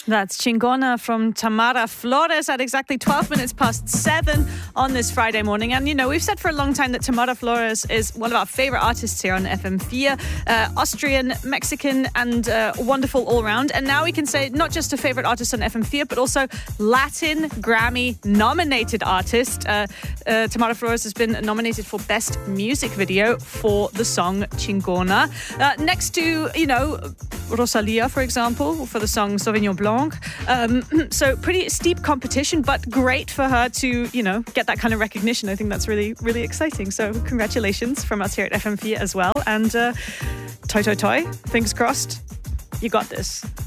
That's Chingona from Tamara Flores at exactly 12 minutes past 7 on this Friday morning. And, you know, we've said for a long time that Tamara Flores is one of our favourite artists here on FM4. Austrian, Mexican and wonderful all round. And now we can say not just a favourite artist on FM4, but also Latin Grammy nominated artist. Tamara Flores has been nominated for Best Music Video for the song Chingona. Next to, you know, Rosalia, for example, for the song Sauvignon Blanc. So pretty steep competition, but great for her to, you know, get that kind of recognition. I think that's really, really exciting. So congratulations from us here at FM4 as well. And toi toi toi, fingers crossed, you got this.